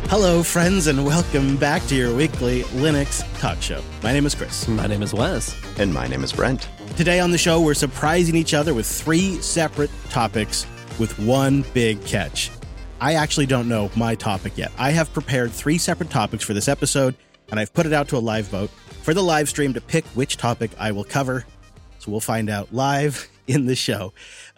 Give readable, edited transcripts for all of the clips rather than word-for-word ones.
Hello, friends, and welcome back to your weekly Linux talk show. My name is Chris. My name is Wes. And my name is Brent. Today on the show, we're surprising each other with 3 separate topics with one big catch. I actually don't know my topic yet. I have prepared 3 separate topics for this episode, and I've put it out to a live vote for the live stream to pick which topic I will cover. So we'll find out live in the show.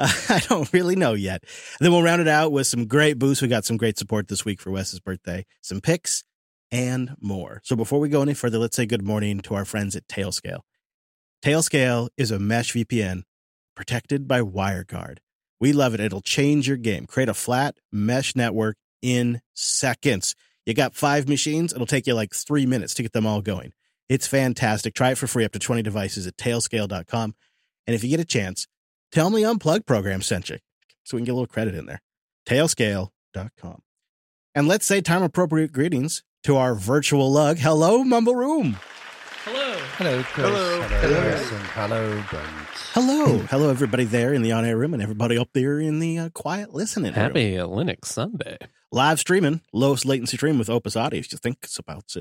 I don't really know yet. Then we'll round it out with some great boosts. We got some great support this week for Wes's birthday, some picks, and more. So before we go any further, let's say good morning to our friends at Tailscale. Tailscale is a mesh VPN protected by WireGuard. We love it. It'll change your game. Create a flat mesh network in seconds. You got 5 machines. It'll take you like 3 minutes to get them all going. It's fantastic. Try it for free up to 20 devices at tailscale.com. And if you get a chance, tell me Unplugged program sent you so we can get a little credit in there. Tailscale.com. And let's say time-appropriate greetings to our virtual lug. Hello, Mumble Room. Hello. Hello, Chris. Hello. Hello, Chris. And hello, Brent. Hello. Hello, everybody there in the on-air room and everybody up there in the quiet listening room. Happy Linux Sunday. Live streaming, lowest latency stream with Opus Audio. If you think about it.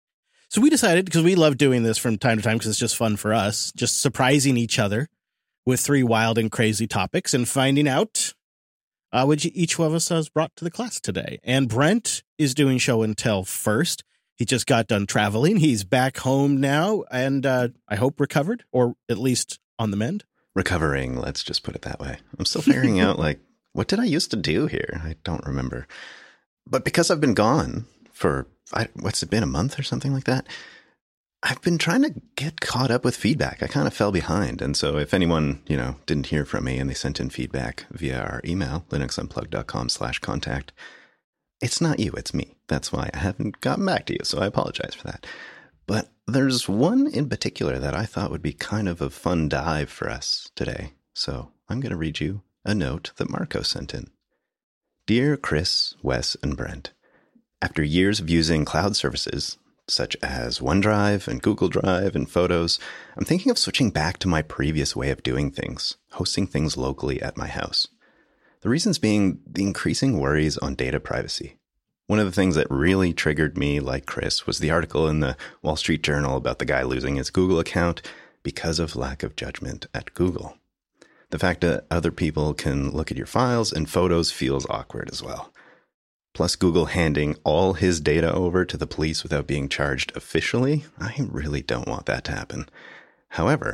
So we decided, because we love doing this from time to time because it's just fun for us, just surprising each other with 3 wild and crazy topics and finding out which each one of us has brought to the class today. And Brent is doing show and tell first. He just got done traveling. He's back home now and I hope recovered, or at least on the mend. Recovering, let's just put it that way. I'm still figuring out, what did I used to do here? I don't remember. But because I've been gone for, what's it been, a month or something like that? I've been trying to get caught up with feedback. I kind of fell behind. And so if anyone, didn't hear from me and they sent in feedback via our email, linuxunplugged.com/contact, it's not you, it's me. That's why I haven't gotten back to you. So I apologize for that. But there's one in particular that I thought would be kind of a fun dive for us today. So I'm going to read you a note that Marco sent in. Dear Chris, Wes, and Brent, after years of using cloud services, such as OneDrive and Google Drive and Photos, I'm thinking of switching back to my previous way of doing things, hosting things locally at my house. The reasons being the increasing worries on data privacy. One of the things that really triggered me, like Chris, was the article in the Wall Street Journal about the guy losing his Google account because of lack of judgment at Google. The fact that other people can look at your files and photos feels awkward as well. Plus Google handing all his data over to the police without being charged officially, I really don't want that to happen. However,